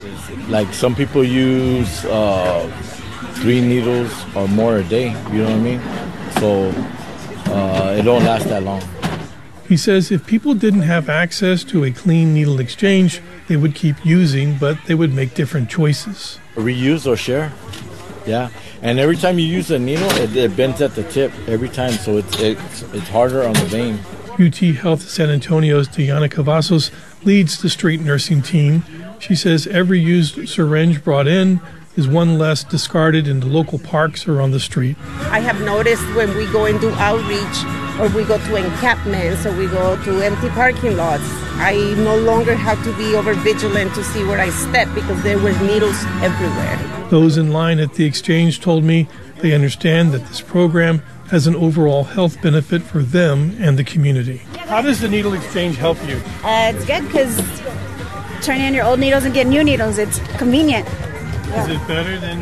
Like some people use 3 needles or more a day, you know what I mean? So it don't last that long. He says if people didn't have access to a clean needle exchange, they would keep using, but they would make different choices. Reuse or share, yeah. And every time you use a needle, it bends at the tip every time, so it's harder on the vein. UT Health San Antonio's Diana Cavazos leads the street nursing team. She says every used syringe brought in is one less discarded in the local parks or on the street. I have noticed when we go and do outreach or we go to encampments or we go to empty parking lots, I no longer have to be over vigilant to see where I step because there were needles everywhere. Those in line at the exchange told me they understand that this program has an overall health benefit for them and the community. How does the needle exchange help you? It's good because turn in your old needles and get new needles. It's convenient. Is it better than,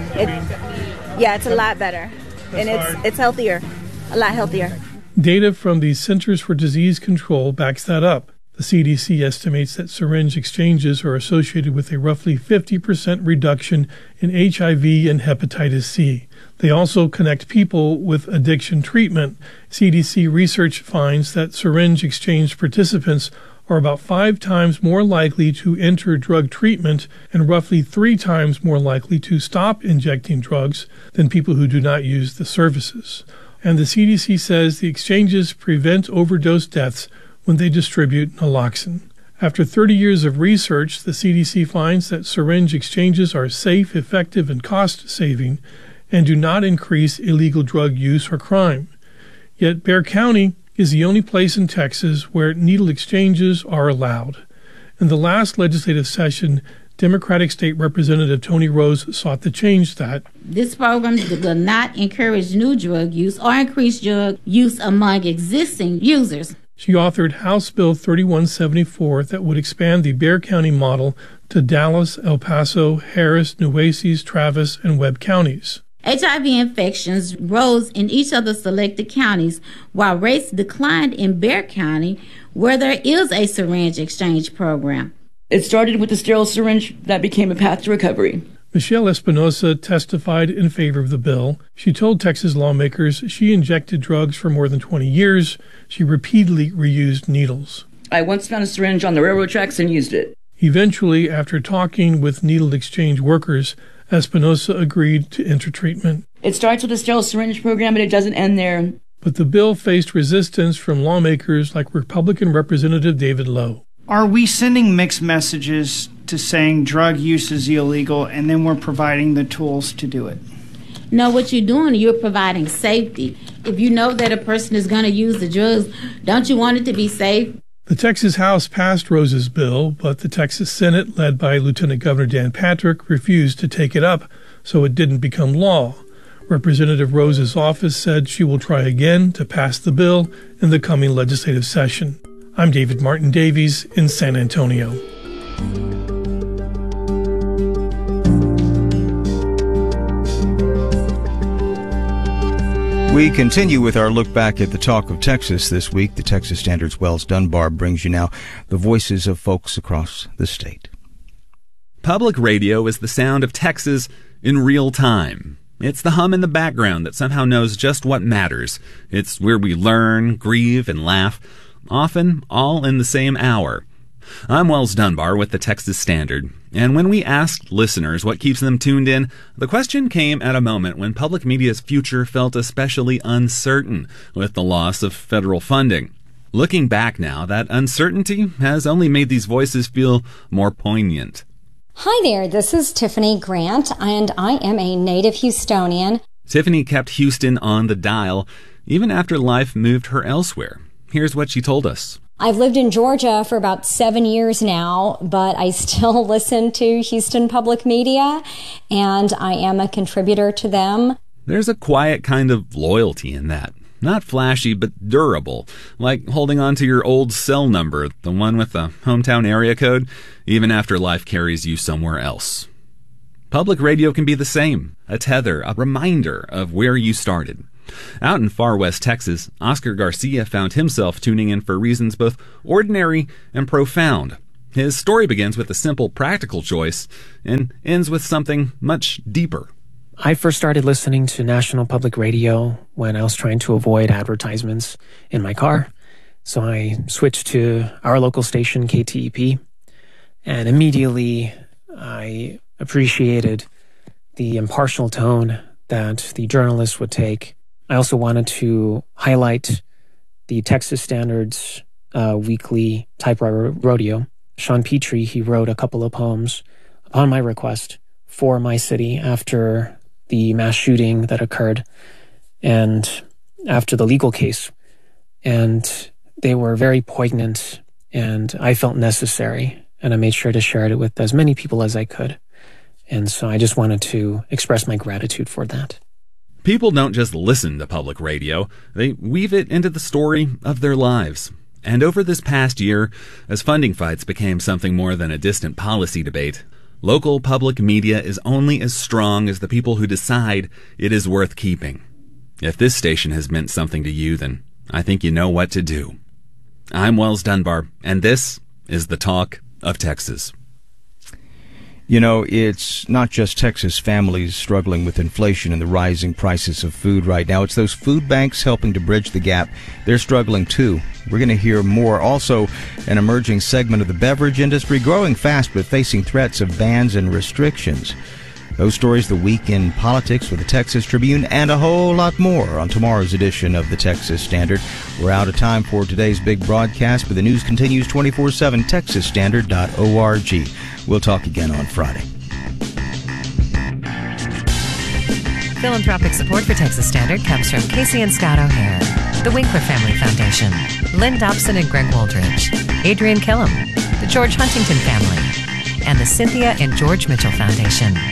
Yeah, it's a lot better. And it's healthier, a lot healthier. Data from the Centers for Disease Control backs that up. The CDC estimates that syringe exchanges are associated with a roughly 50% reduction in HIV and hepatitis C. They also connect people with addiction treatment. CDC research finds that syringe exchange participants are about 5 times more likely to enter drug treatment and roughly 3 times more likely to stop injecting drugs than people who do not use the services. And the CDC says the exchanges prevent overdose deaths when they distribute naloxone. After 30 years of research, the CDC finds that syringe exchanges are safe, effective, and cost-saving and do not increase illegal drug use or crime. Yet Bexar County is the only place in Texas where needle exchanges are allowed. In the last legislative session, Democratic State Representative Tony Rose sought to change that. This program will not encourage new drug use or increase drug use among existing users. She authored House Bill 3174 that would expand the Bexar County model to Dallas, El Paso, Harris, Nueces, Travis, and Webb counties. HIV infections rose in each of the selected counties, while rates declined in Bexar County, where there is a syringe exchange program. It started with the sterile syringe that became a path to recovery. Michelle Espinosa testified in favor of the bill. She told Texas lawmakers she injected drugs for more than 20 years. She repeatedly reused needles. I once found a syringe on the railroad tracks and used it. Eventually, after talking with needle exchange workers, Espinosa agreed to enter treatment. It starts with a sterile syringe program, but it doesn't end there. But the bill faced resistance from lawmakers like Republican Representative David Lowe. Are we sending mixed messages to saying drug use is illegal and then we're providing the tools to do it? No, what you're doing, you're providing safety. If you know that a person is going to use the drugs, don't you want it to be safe? The Texas House passed Rose's bill, but the Texas Senate, led by Lieutenant Governor Dan Patrick, refused to take it up, so it didn't become law. Representative Rose's office said she will try again to pass the bill in the coming legislative session. I'm David Martin Davies in San Antonio. We continue with our look back at the talk of Texas this week. The Texas Standard's Wells Dunbar brings you now the voices of folks across the state. Public radio is the sound of Texas in real time. It's the hum in the background that somehow knows just what matters. It's where we learn, grieve, and laugh, often all in the same hour. I'm Wells Dunbar with the Texas Standard, and when we asked listeners what keeps them tuned in, the question came at a moment when public media's future felt especially uncertain with the loss of federal funding. Looking back now, that uncertainty has only made these voices feel more poignant. Hi there, this is Tiffany Grant, and I am a native Houstonian. Tiffany kept Houston on the dial, even after life moved her elsewhere. Here's what she told us. I've lived in Georgia for about 7 years now, but I still listen to Houston Public Media, and I am a contributor to them. There's a quiet kind of loyalty in that. Not flashy, but durable, like holding on to your old cell number, the one with the hometown area code, even after life carries you somewhere else. Public radio can be the same, a tether, a reminder of where you started. Out in far west Texas, Oscar Garcia found himself tuning in for reasons both ordinary and profound. His story begins with a simple, practical choice and ends with something much deeper. I first started listening to National Public Radio when I was trying to avoid advertisements in my car. So I switched to our local station, KTEP, and immediately I appreciated the impartial tone that the journalists would take. I also wanted to highlight the Texas Standards weekly typewriter rodeo. Sean Petrie, he wrote a couple of poems upon my request for my city after the mass shooting that occurred and after the legal case. And they were very poignant, and I felt necessary, and I made sure to share it with as many people as I could. And so I just wanted to express my gratitude for that. People don't just listen to public radio, they weave it into the story of their lives. And over this past year, as funding fights became something more than a distant policy debate, local public media is only as strong as the people who decide it is worth keeping. If this station has meant something to you, then I think you know what to do. I'm Wells Dunbar, and this is the Talk of Texas. You know, it's not just Texas families struggling with inflation and the rising prices of food right now. It's those food banks helping to bridge the gap. They're struggling too. We're going to hear more. Also, an emerging segment of the beverage industry growing fast but facing threats of bans and restrictions. Those stories, the week in politics with the Texas Tribune, and a whole lot more on tomorrow's edition of the Texas Standard. We're out of time for today's big broadcast, but the news continues 24/7, texasstandard.org. We'll talk again on Friday. Philanthropic support for Texas Standard comes from Casey and Scott O'Hare, the Winkler Family Foundation, Lynn Dobson and Greg Waldridge, Adrian Killam, the George Huntington Family, and the Cynthia and George Mitchell Foundation.